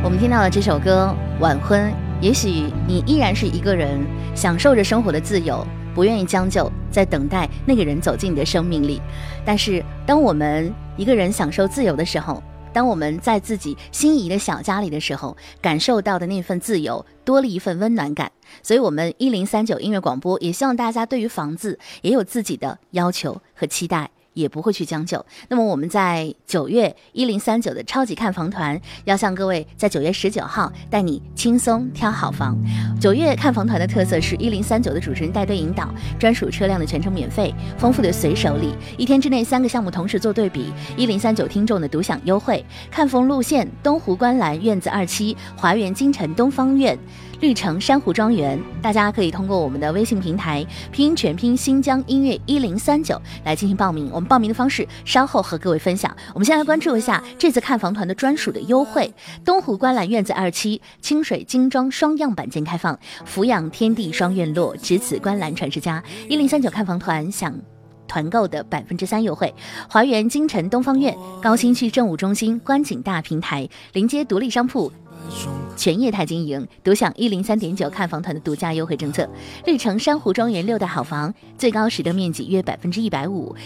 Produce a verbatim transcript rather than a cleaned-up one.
我们听到了这首歌《晚婚》，也许你依然是一个人，享受着生活的自由，不愿意将就，在等待那个人走进你的生命里。但是当我们一个人享受自由的时候，当我们在自己心仪的小家里的时候，感受到的那份自由多了一份温暖感。所以我们一零三九音乐广播也希望大家对于房子也有自己的要求和期待，也不会去将就。那么我们在九月一零三九的超级看房团要向各位在九月十九号带你轻松挑好房。九月看房团的特色是一零三九的主持人带队引导，专属车辆的全程免费，丰富的随手礼，一天之内三个项目同时做对比，一零三九听众的独享优惠。看房路线：东湖观澜院子二期、华园京城东方院、绿城珊瑚庄园。大家可以通过我们的微信平台拼音全拼新疆音乐一零三九来进行报名，我们报名的方式稍后和各位分享。我们先来关注一下这次看房团的专属的优惠。东湖观澜院子二期清水精装双样板间开放，俯仰天地双院落，只此观澜传世家。一零三九看房团享团购的百分之三优惠。华园京城东方院高新区政务中心观景大平台，临街独立商铺，全业态经营，独享一零三点九看房团的独家优惠政策。绿城珊瑚庄园六大好房，最高实得面积约百分之一百五，